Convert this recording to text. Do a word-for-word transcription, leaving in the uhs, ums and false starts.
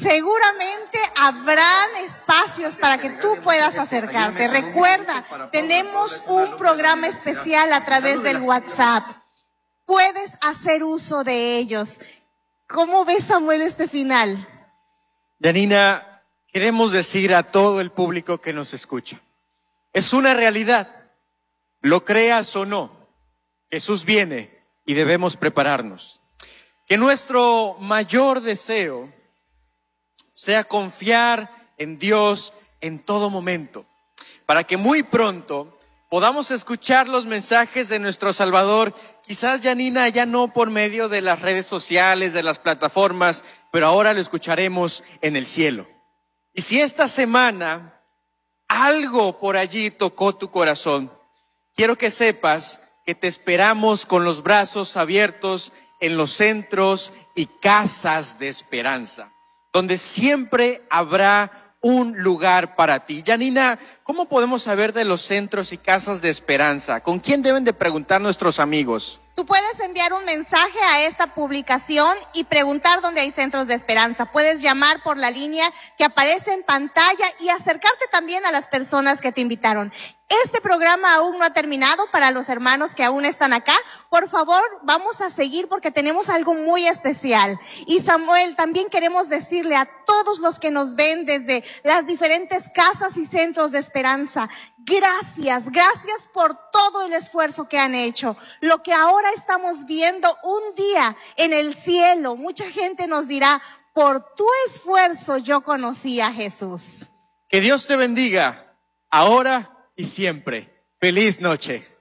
seguramente habrán espacios para que tú puedas acercarte. Recuerda, tenemos un programa especial a través del WhatsApp. Puedes hacer uso de ellos. ¿Cómo ves, Samuel, este final? Janina, queremos decir a todo el público que nos escucha, es una realidad, lo creas o no, Jesús viene y debemos prepararnos. Que nuestro mayor deseo sea confiar en Dios en todo momento, para que muy pronto podamos escuchar los mensajes de nuestro Salvador, quizás, Janina, ya no por medio de las redes sociales, de las plataformas, pero ahora lo escucharemos en el cielo. Y si esta semana algo por allí tocó tu corazón, quiero que sepas que te esperamos con los brazos abiertos en los centros y casas de esperanza, donde siempre habrá un lugar para ti. Janina, ¿cómo podemos saber de los centros y casas de esperanza? ¿Con quién deben de preguntar nuestros amigos? Tú puedes enviar un mensaje a esta publicación y preguntar dónde hay centros de esperanza. Puedes llamar por la línea que aparece en pantalla y acercarte también a las personas que te invitaron. Este programa aún no ha terminado. Para los hermanos que aún están acá, por favor, vamos a seguir porque tenemos algo muy especial. Y Samuel, también queremos decirle a todos los que nos ven desde las diferentes casas y centros de esperanza, gracias, gracias por todo el esfuerzo que han hecho. Lo que ahora estamos viendo un día en el cielo, mucha gente nos dirá, por tu esfuerzo yo conocí a Jesús. Que Dios te bendiga, ahora y siempre. Feliz noche.